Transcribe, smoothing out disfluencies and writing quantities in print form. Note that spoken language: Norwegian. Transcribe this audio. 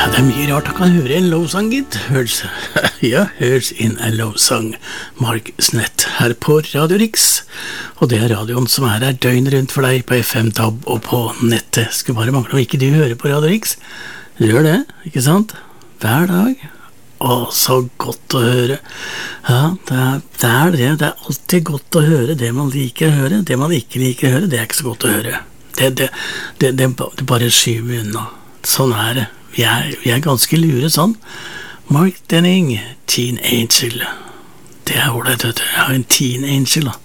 Det mye rart han kan høre i en lovsang, gitt. Hørs in a lovsang. Mark Snett her på Radio Rix. Og det radioen som her døgnet rundt for deg på FM-tab og på nettet. Skulle bare mangle om ikke du hører på Radio Rix. Du gjør det, ikke sant? Hver dag. Så godt å høre. Ja, det det. Det alltid godt å høre det man liker å høre. Det man ikke liker å høre, det ikke så godt å høre. Det bare skyver unna. Sånn det. Vi ganske lure sånn. Mark Denning, Teen Angel. Det ålreit, vet du. Jeg har en Teen Angel, da.